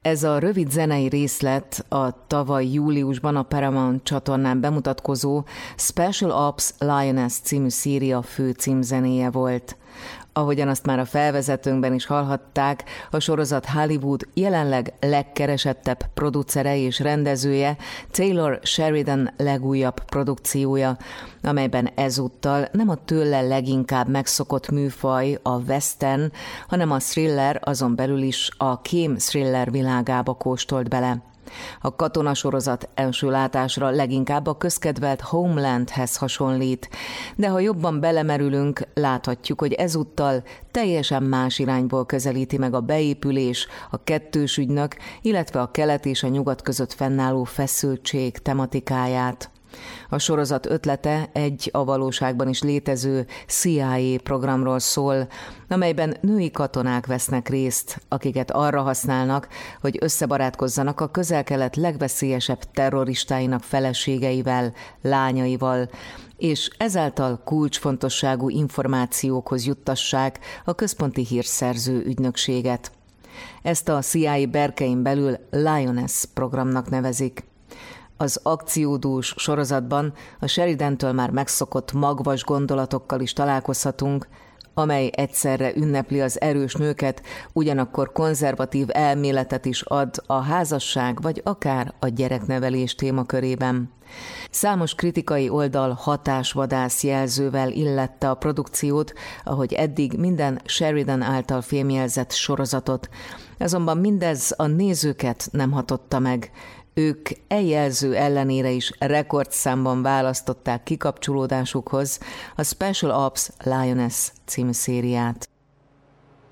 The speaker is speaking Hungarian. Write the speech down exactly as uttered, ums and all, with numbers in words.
Ez a rövid zenei részlet a tavaly júliusban a Paramount csatornán bemutatkozó Special Ops Lioness című széria fő címzenéje volt. Ahogyan azt már a felvezetőnkben is hallhatták, a sorozat Hollywood jelenleg legkeresettebb producere és rendezője, Taylor Sheridan legújabb produkciója, amelyben ezúttal nem a tőle leginkább megszokott műfaj, a western, hanem a thriller, azon belül is a kém thriller világába kóstolt bele. A katonasorozat első látásra leginkább a közkedvelt Homelandhez hasonlít, de ha jobban belemerülünk, láthatjuk, hogy ezúttal teljesen más irányból közelíti meg a beépülés, a kettős ügynök, illetve a kelet és a nyugat között fennálló feszültség tematikáját. A sorozat ötlete egy a valóságban is létező C I A programról szól, amelyben női katonák vesznek részt, akiket arra használnak, hogy összebarátkozzanak a Közel-Kelet legveszélyesebb terroristáinak feleségeivel, lányaival, és ezáltal kulcsfontosságú információkhoz juttassák a központi hírszerző ügynökséget. Ezt a C I A berkein belül Lioness programnak nevezik. Az akciódús sorozatban a Sheridantől már megszokott magvas gondolatokkal is találkozhatunk, amely egyszerre ünnepli az erős nőket, ugyanakkor konzervatív elméletet is ad a házasság vagy akár a gyereknevelés témakörében. Számos kritikai oldal hatásvadász jelzővel illette a produkciót, ahogy eddig minden Sheridan által filmjelzett sorozatot, azonban mindez a nézőket nem hatotta meg. Ők e jelző ellenére is rekordszámban választották kikapcsolódásukhoz a Special Ops Lioness című szériát.